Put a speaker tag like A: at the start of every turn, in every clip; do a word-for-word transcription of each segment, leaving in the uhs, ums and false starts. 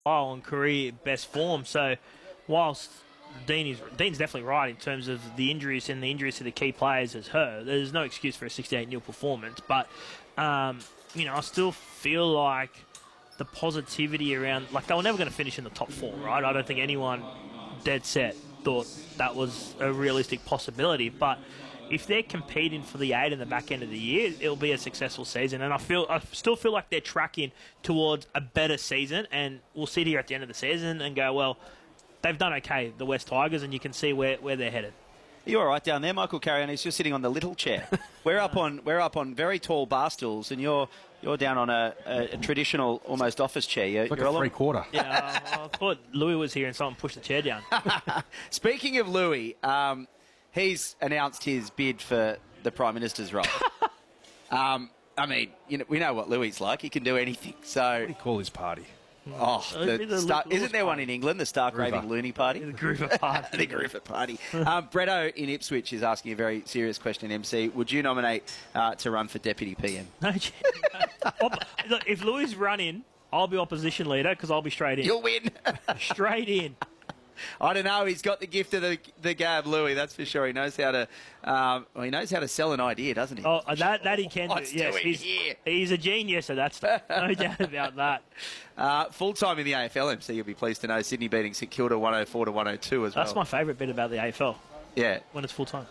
A: while on career best form. So whilst Dean is Dean's definitely right in terms of the injuries and the injuries to the key players as her, there's no excuse for a sixty-eight nil performance. But um, you know, I still feel like the positivity around, like, they were never going to finish in the top four, right? I don't think anyone dead set thought that was a realistic possibility. But if they're competing for the eight in the back end of the year, it'll be a successful season. And I feel, I still feel like they're tracking towards a better season. And we'll sit here at the end of the season and go, well, they've done okay, the West Tigers, and you can see where, where they're headed.
B: You're all right down there, Michael Carrion. He's just sitting on the little chair. We're up on we're up on very tall bar stools, and you're you're down on a, a, a traditional, almost office chair. You're,
C: like
B: you're
C: a three quarter.
A: Yeah, uh, I thought Louis was here and someone pushed the chair down.
B: Speaking of Louis, um, he's announced his bid for the Prime Minister's role. um, I mean, you know, we know what Louis is like. He can do anything. So,
C: What do you call his party?
B: oh, the
A: the
B: Star,
A: Lewis
B: isn't there one
A: party.
B: in England, the Stark Raving
C: Groover.
B: Loony Party?
A: The Groover party.
B: The Groover Party. um, Bretto in Ipswich is asking a very serious question, M C. Would you nominate uh, to run for Deputy P M?
A: No chance. Op- Look, if Louis run in, I'll be opposition leader because I'll be straight in.
B: You'll win.
A: Straight in.
B: I don't know. He's got the gift of the, the gab, Louis. That's for sure. He knows how to. Um, well, he knows how to sell an idea, doesn't he?
A: Oh, that that he can do.
B: What's
A: Yes,
B: doing
A: he's,
B: here?
A: he's a genius at that stuff. No doubt about that.
B: Uh, full time in the A F L, M C. You'll be pleased to know Sydney beating St Kilda one oh four to one oh two as well.
A: That's my favourite bit about the A F L,
B: yeah.
A: when it's full time.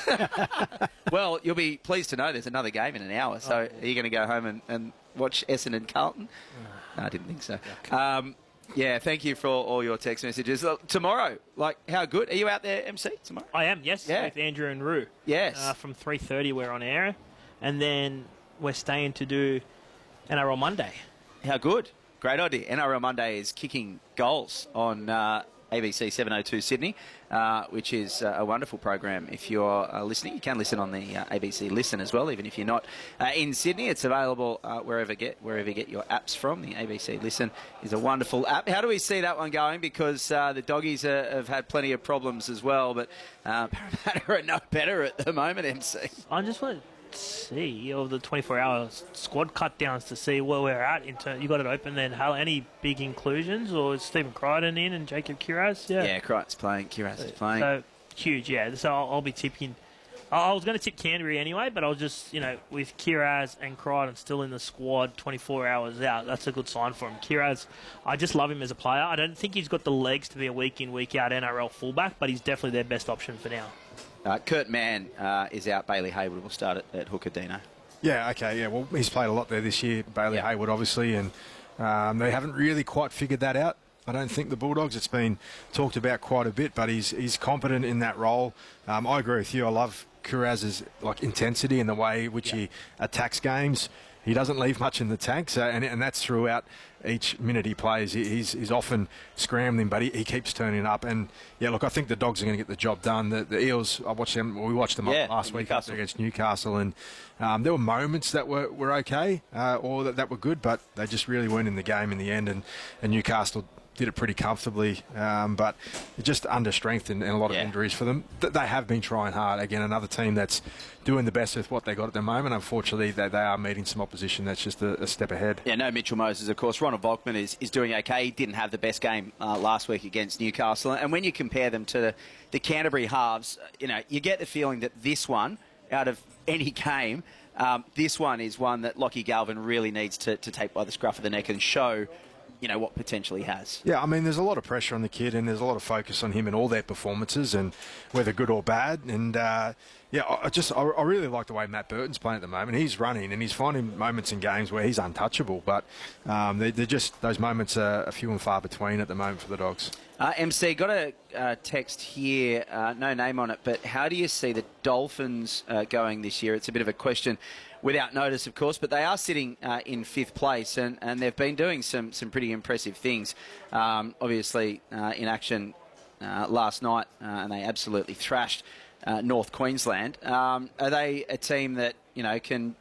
B: Well, you'll be pleased to know there's another game in an hour. So are you going to go home and, and watch Essendon Carlton? No, I didn't think so. Um, yeah, thank you for all, all your text messages. Uh, tomorrow, like, how good? Are you out there, M C, tomorrow?
A: I am, yes,
B: Yeah.
A: with Andrew and Rue.
B: Yes.
A: Uh, from three thirty we're on air, and then we're staying to do N R L Monday.
B: How good. Great idea. N R L Monday is kicking goals on uh, A B C seven oh two Sydney, uh, which is uh, a wonderful program. If you're uh, listening, you can listen on the uh, A B C Listen as well, even if you're not uh, in Sydney. It's available uh, wherever get wherever you get your apps from. The A B C Listen is a wonderful app. How do we see that one going? Because uh, the doggies uh, have had plenty of problems as well, but uh, Parramatta are no better at the moment, M C.
A: I just want to see of the twenty-four hour squad cut downs to see where we're at. In turn, you got it open then. Hal, any big inclusions, or is Stephen Crichton in and Jacob Kiraz? Yeah,
B: Yeah, Crichton's playing, Kiraz is playing.
A: So huge, yeah. So I'll, I'll be tipping. I I was going to tip Canterbury anyway, but I was just, you know, with Kiraz and Crichton still in the squad twenty-four hours out, that's a good sign for him. Kiraz, I just love him as a player. I don't think he's got the legs to be a week in, week out N R L fullback, but he's definitely their best option for now.
B: Uh, Kurt Mann uh, is out. Bailey Hayward will start at, at hooker, Dino.
C: Yeah, okay, yeah. Well, he's played a lot there this year, Bailey
B: Yeah.
C: Hayward, obviously, and um, they haven't really quite figured that out. I don't think the Bulldogs. It's been talked about quite a bit, but he's he's competent in that role. Um, I agree with you. I love Kiraz's like intensity and the way which
A: Yeah.
C: he attacks games. He doesn't leave much in the tank, so, and, and that's throughout each minute he plays. He, he's, he's often scrambling, but he, he keeps turning up. And, yeah, look, I think the Dogs are going to get the job done. The, the Eels, I watched them, we watched them
B: Yeah,
C: last week
B: Newcastle.
C: against Newcastle, and um, there were moments that were, were okay uh, or that, that were good, but they just really weren't in the game in the end, and, and Newcastle did it pretty comfortably, um, but just under strength and, and a lot of
B: Yeah.
C: injuries for them. Th- They have been trying hard. Again, another team that's doing the best with what they got at the moment. Unfortunately, they, they are meeting some opposition that's just a, a step ahead.
B: Yeah, no Mitchell Moses, of course. Ronald Volkman is, is doing okay. He didn't have the best game uh, last week against Newcastle. And when you compare them to the, the Canterbury halves, you know, you get the feeling that this one, out of any game, um, this one is one that Lockie Galvin really needs to, to take by the scruff of the neck and show, you know, what potential he has.
C: Yeah, I mean, there's a lot of pressure on the kid, and there's a lot of focus on him in all their performances, and whether good or bad. And uh, yeah, I I just I, I really like the way Matt Burton's playing at the moment. He's running, and he's finding moments in games where he's untouchable. But um, they, they're just those moments are few and far between at the moment for the Dogs.
B: Uh, M C, got a uh, text here, uh, no name on it, but how do you see the Dolphins uh, going this year? It's a bit of a question without notice, of course, but they are sitting uh, in fifth place, and, and they've been doing some, some pretty impressive things. Um, obviously, uh, in action uh, last night, uh, and they absolutely thrashed uh, North Queensland. Um, are they a team that, you know, can...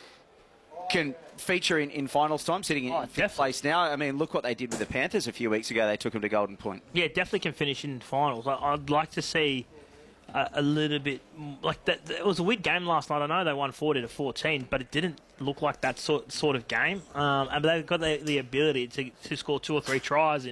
B: can feature in, in finals time, sitting in
A: Oh,
B: fifth
A: definitely.
B: place now? I mean, look what they did with the Panthers a few weeks ago. They took them to Golden Point.
A: Yeah, definitely can finish in finals. I, I'd like to see a, a little bit like that. It was a weird game last night. I know they won forty to fourteen, but it didn't look like that sort sort of game. Um, and they've got the, the ability to, to score two or three tries in